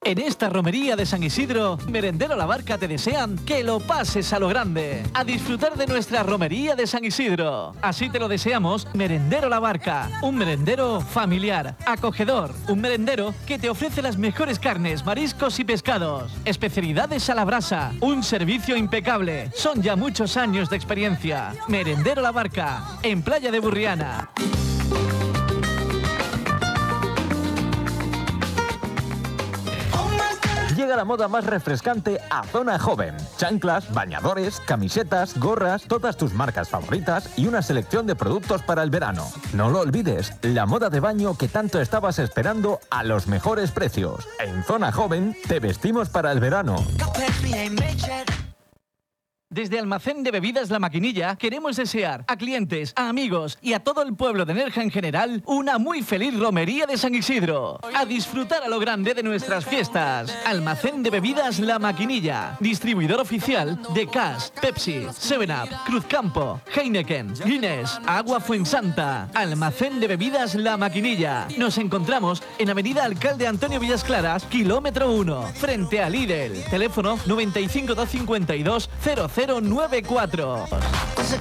En esta romería de San Isidro, Merendero La Barca te desean que lo pases a lo grande. A disfrutar de nuestra romería de San Isidro. Así te lo deseamos, Merendero La Barca. Un merendero familiar, acogedor. Un merendero que te ofrece las mejores carnes, mariscos y pescados. Especialidades a la brasa. Un servicio impecable. Son ya muchos años de experiencia. Merendero La Barca, en Playa de Burriana. Llega la moda más refrescante a Zona Joven. Chanclas, bañadores, camisetas, gorras, todas tus marcas favoritas y una selección de productos para el verano. No lo olvides, la moda de baño que tanto estabas esperando a los mejores precios. En Zona Joven te vestimos para el verano. Desde Almacén de Bebidas La Maquinilla queremos desear a clientes, a amigos y a todo el pueblo de Nerja en general una muy feliz romería de San Isidro. A disfrutar a lo grande de nuestras fiestas. Almacén de Bebidas La Maquinilla, distribuidor oficial de Cass, Pepsi, 7up, Cruzcampo, Heineken, Guinness, Agua Fuensanta. Almacén de Bebidas La Maquinilla. Nos encontramos en Avenida Alcalde Antonio Villas Claras, kilómetro 1, frente a Lidl. Teléfono 95 252 0094.